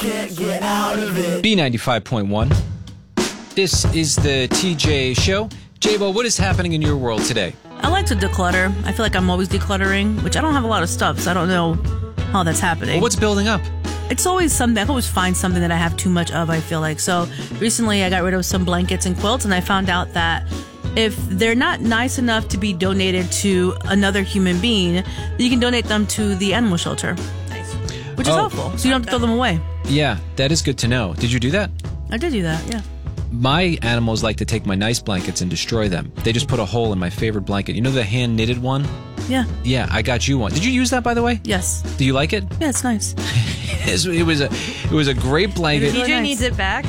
can't get out of it. B95.1. This is the TJ Show. J-Bo, what is happening in your world today? I like to declutter. I feel like I'm always decluttering, which I don't have a lot of stuff, so I don't know how that's happening. Well, what's building up? It's always something. I always find something that I have too much of, I feel like. So recently I got rid of some blankets and quilts, and I found out that if they're not nice enough to be donated to another human being, you can donate them to the animal shelter. Nice. Which is helpful, so you don't have to throw them away. Yeah, that is good to know. Did you do that? I did do that, yeah. My animals like to take my nice blankets and destroy them. They just put a hole in my favorite blanket. You know the hand-knitted one? Yeah. Yeah, I got you one. Did you use that, by the way? Yes. Do you like it? Yeah, it's nice. It was a great blanket. really TJ nice. needs it back.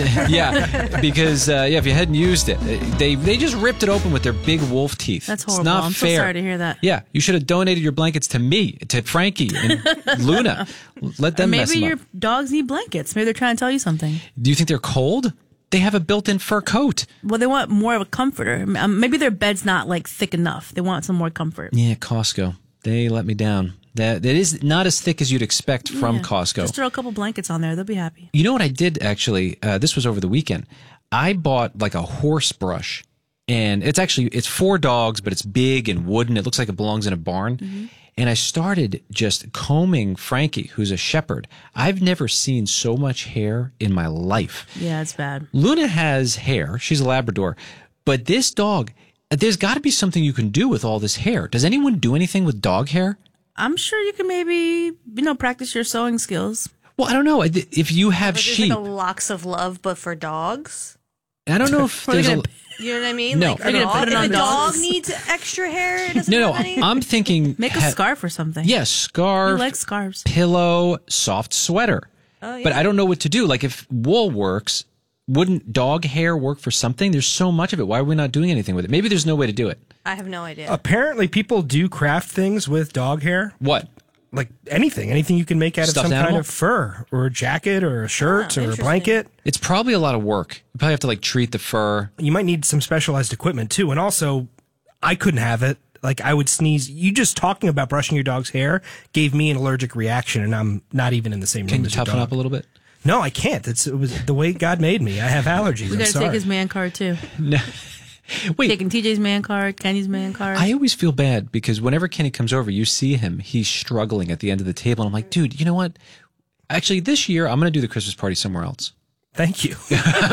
Yeah, because if you hadn't used it, they just ripped it open with their big wolf teeth. That's horrible. It's not I'm fair. so sorry to hear that. Yeah, you should have donated your blankets to me, to Frankie and Luna. Let them mess Maybe them your up. dogs need blankets. Maybe they're trying to tell you something. Do you think they're cold? They have a built-in fur coat. Well, they want more of a comforter. Maybe their bed's not like thick enough. They want some more comfort. Yeah, Costco. They let me down. That is not as thick as you'd expect from Yeah. Costco. Just throw a couple blankets on there. They'll be happy. You know what I did, actually? This was over the weekend. I bought like a horse brush, and it's for dogs, but it's big and wooden. It looks like it belongs in a barn. Mm-hmm. And I started just combing Frankie, who's a shepherd. I've never seen so much hair in my life. Yeah, it's bad. Luna has hair. She's a Labrador. But this dog, there's got to be something you can do with all this hair. Does anyone do anything with dog hair? I'm sure you can maybe, practice your sewing skills. Well, I don't know. If you have There's sheep, like a locks of love, but for dogs. I don't know if there's a... You know what I mean? No. Like They're gonna put it if on a dog dogs. needs extra hair, it doesn't No, have any. I'm thinking... Make a scarf or something. Yeah, You scarf, like scarves. pillow, soft sweater. Oh, yeah. But I don't know what to do. Like if wool works, wouldn't dog hair work for something? There's so much of it. Why are we not doing anything with it? Maybe there's no way to do it. I have no idea. Apparently, people do craft things with dog hair. What? Like anything you can make out of Stuffed some animal? kind of fur or a jacket or a shirt or a interesting. blanket. It's probably a lot of work. You probably have to like treat the fur. You might need some specialized equipment too. And also, I couldn't have it. Like I would sneeze. You just talking about brushing your dog's hair gave me an allergic reaction, and I'm not even in the same room Can you as your toughen dog. up a little bit? No, I can't. It was the way God made me. I have allergies. We I'm got to sorry. take his man card, too. No. Wait, Taking TJ's man card, Kenny's man card. I always feel bad because whenever Kenny comes over, you see him, he's struggling at the end of the table. And I'm like, dude, you know what? Actually, this year, I'm going to do the Christmas party somewhere else. Thank you.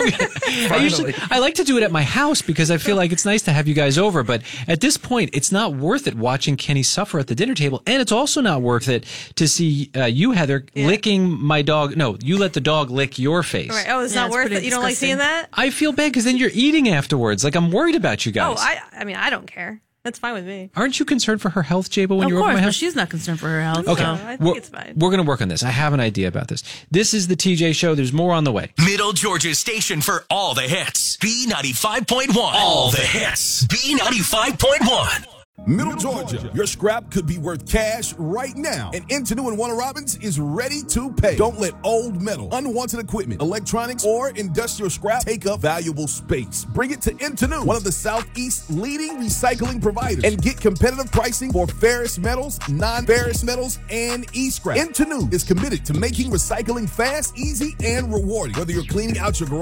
I like to do it at my house because I feel like it's nice to have you guys over. But at this point, it's not worth it watching Kenny suffer at the dinner table. And it's also not worth it to see you, Heather, licking my dog. No, you let the dog lick your face. Right. Oh, it's Yeah, not it's worth pretty it. You don't like disgusting. seeing that? I feel bad because then you're eating afterwards. Like, I'm worried about you guys. Oh, I mean, I don't care. That's fine with me. Aren't you concerned for her health, Jabo, when Of you're over course, my but house? she's not concerned for her health. Okay, So. I think it's fine. We're going to work on this. I have an idea about this. This is the TJ Show. There's more on the way. Middle Georgia's station for all the hits. B95.1. All the hits. B95.1. Middle Georgia, your scrap could be worth cash right now. And Intenu and Warner Robins is ready to pay. Don't let old metal, unwanted equipment, electronics, or industrial scrap take up valuable space. Bring it to Intenu, one of the Southeast's leading recycling providers, and get competitive pricing for ferrous metals, non-ferrous metals, and e-scrap. Intenu is committed to making recycling fast, easy, and rewarding. Whether you're cleaning out your garage